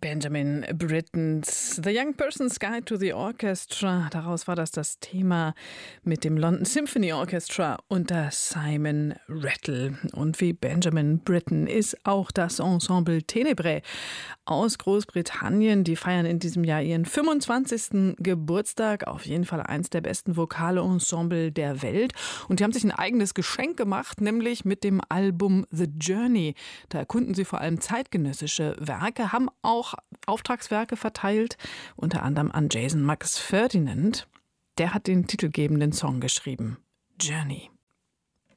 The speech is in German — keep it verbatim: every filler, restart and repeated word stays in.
Benjamin Brittens The Young Person's Guide to the Orchestra. Daraus war das das Thema mit dem London Symphony Orchestra unter Simon Rattle. Und wie Benjamin Britten ist auch das Ensemble Tenebrae aus Großbritannien. Die feiern in diesem Jahr ihren fünfundzwanzigsten Geburtstag. Auf jeden Fall eins der besten Vokale-Ensemble der Welt. Und die haben sich ein eigenes Geschenk gemacht, nämlich mit dem Album The Journey. Da erkunden sie vor allem zeitgenössische Werke, haben auch Auftragswerke verteilt, unter anderem an Jason Max Ferdinand. Der hat den titelgebenden Song geschrieben, Journey.